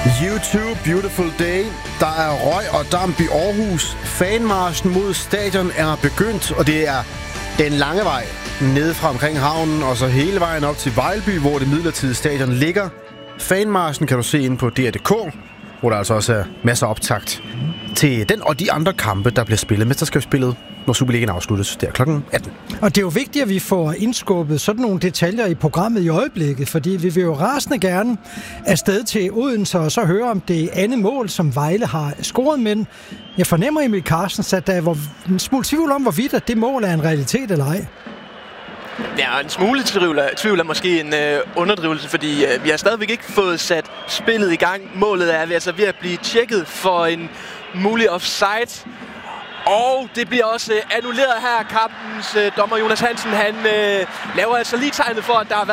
YouTube Beautiful Day. Der er røg og damp i Aarhus. Fanmarchen mod stadion er begyndt, og det er den lange vej nede fra omkring havnen og så hele vejen op til Vejlby, hvor det midlertidige stadion ligger. Fanmarchen kan du se inde på DR.dk, hvor der altså også er masser af optakt til den og de andre kampe, der bliver spillet. Mesterskabsspillet, når Superligaen afsluttes, der kl. 18. Og det er jo vigtigt, at vi får indskubbet sådan nogle detaljer i programmet i øjeblikket, fordi vi vil jo rasende gerne afsted til Odense og så høre om det andet mål, som Vejle har scoret. Men jeg fornemmer, Emil Carstens, at der er en smule tvivl om, hvorvidt at det mål er en realitet eller ej. Ja, en smule tvivl er måske en underdrivelse, fordi vi har stadigvæk ikke fået sat spillet i gang. Målet er altså ved at blive tjekket for en mulig offside. Og det bliver også annulleret her. Kampens dommer Jonas Hansen, han laver altså lige tegnet for, at der har været